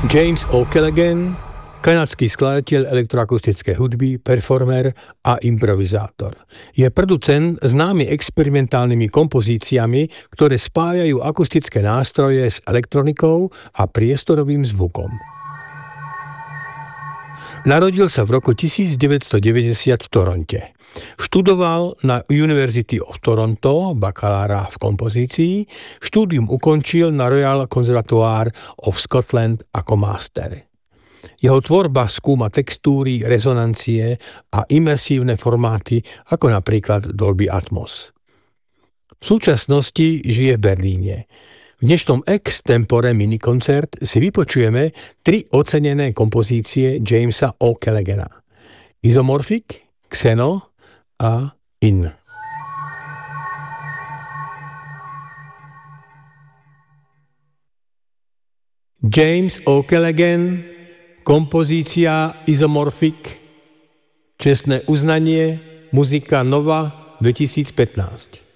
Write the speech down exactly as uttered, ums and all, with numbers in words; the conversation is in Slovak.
James O'Callaghan, kanadský skladateľ elektroakustickej hudby, performer a improvizátor. Je producent známy experimentálnymi kompozíciami, ktoré spájajú akustické nástroje s elektronikou a priestorovým zvukom. Narodil sa v roku devätnásťstodeväťdesiat v Toronte. Študoval na University of Toronto, bakalára v kompozícii, štúdium ukončil na Royal Conservatoire of Scotland ako master. Jeho tvorba skúma textúry, rezonancie a imersívne formáty, ako napríklad Dolby Atmos. V súčasnosti žije v Berlíne. V dnešnom Extempore minikoncert si vypočujeme tri ocenené kompozície Jamesa O'Callaghana: Isomorphic, Xeno a In. James O'Callaghan, kompozícia Isomorphic, čestné uznanie, muzika Nova dvetisícpätnásť.